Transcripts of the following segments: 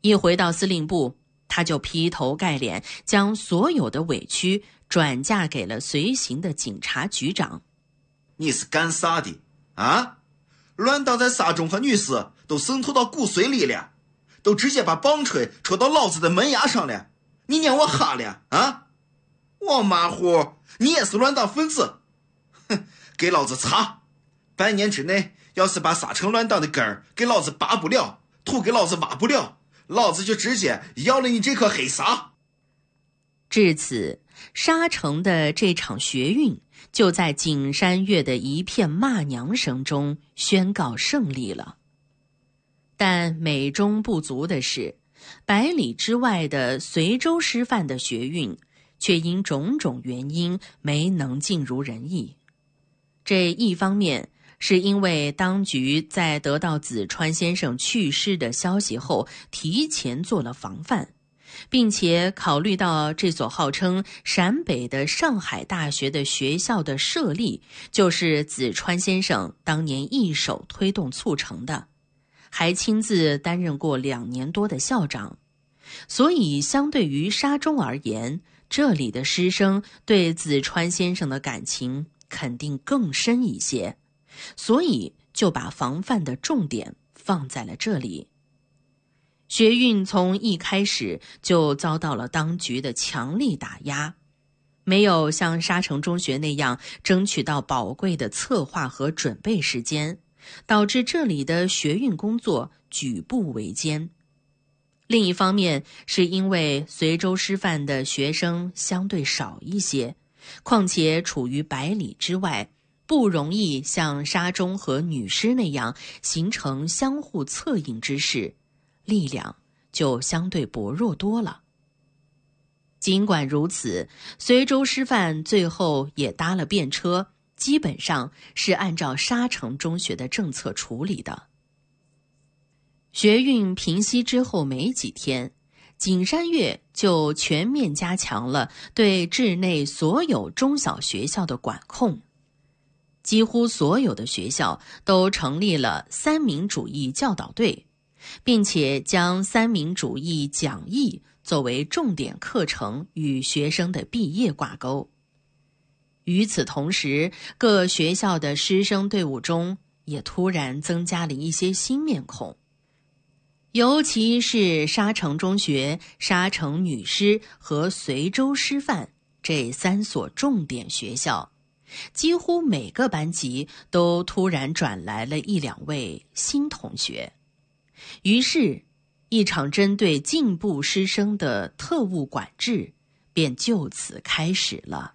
一回到司令部，他就劈头盖脸将所有的委屈转嫁给了随行的警察局长。 你是干啥的啊？乱党在沙中和女士都渗透到骨髓里了，都直接把棒槌戳到老子的门牙上了，你撵我哈了啊？我马虎，你也是乱党分子，哼，给老子查！半年之内要是把沙城乱党的根儿给老子拔不了，土给老子挖不了，老子就直接要了你这颗黑沙。 至此，沙城的这场学运就在景山月的一片骂娘声中宣告胜利了。但美中不足的是，100里之外的随州师范的学运却因种种原因没能尽如人意。这一方面是因为当局在得到子川先生去世的消息后提前做了防范，并且考虑到这所号称陕北的上海大学的学校的设立就是子川先生当年一手推动促成的，还亲自担任过2年多的校长，所以相对于沙中而言，这里的师生对子川先生的感情肯定更深一些，所以就把防范的重点放在了这里。学运从一开始就遭到了当局的强力打压，没有像沙城中学那样争取到宝贵的策划和准备时间，导致这里的学运工作举步维艰。另一方面是因为随州师范的学生相对少一些，况且处于100里之外，不容易像沙中和女师那样形成相互策应之势，力量就相对薄弱多了。尽管如此，随州师范最后也搭了便车，基本上是按照沙城中学的政策处理的。学运平息之后没几天，景山月就全面加强了对治内所有中小学校的管控。几乎所有的学校都成立了三民主义教导队，并且将三民主义讲义作为重点课程与学生的毕业挂钩。与此同时，各学校的师生队伍中也突然增加了一些新面孔，尤其是沙城中学、沙城女师和随州师范这3所重点学校，几乎每个班级都突然转来了1、2位新同学。于是，一场针对进步师生的特务管制便就此开始了。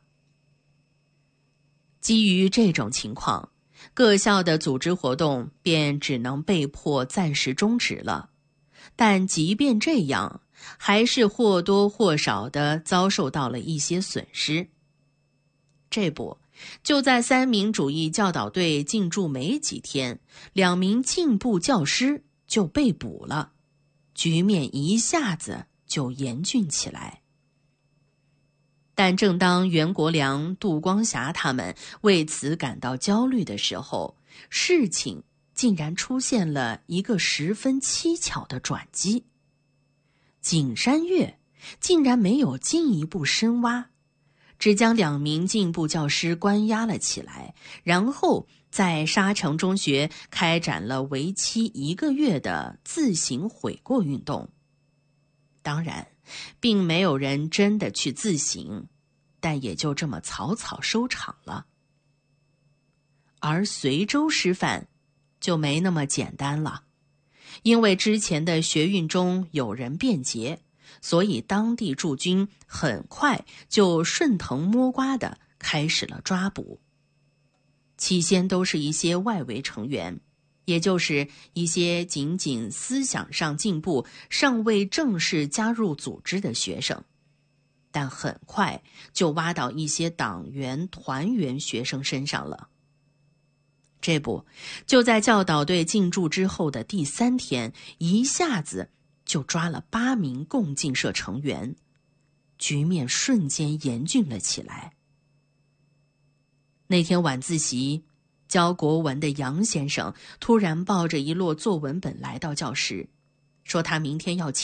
基于这种情况，各校的组织活动便只能被迫暂时终止了。但即便这样，还是或多或少地遭受到了一些损失。这不，就在三民主义教导队进驻没几天，2名进步教师就被捕了，局面一下子就严峻起来。但正当袁国良、杜光霞他们为此感到焦虑的时候，事情竟然出现了一个十分蹊跷的转机。景山月竟然没有进一步深挖，只将2名进步教师关押了起来，然后在沙城中学开展了为期1个月的自行悔过运动。当然，并没有人真的去自省，但也就这么草草收场了。而随州师范就没那么简单了，因为之前的学运中有人辩解，所以当地驻军很快就顺藤摸瓜地开始了抓捕。起先都是一些外围成员，也就是一些仅仅思想上进步、尚未正式加入组织的学生，但很快就挖到一些党员、团员学生身上了。这不，就在教导队进驻之后的第3天，一下子就抓了8名共进社成员，局面瞬间严峻了起来。那天晚自习，教国文的杨先生突然抱着一摞作文本来到教室，说他明天要请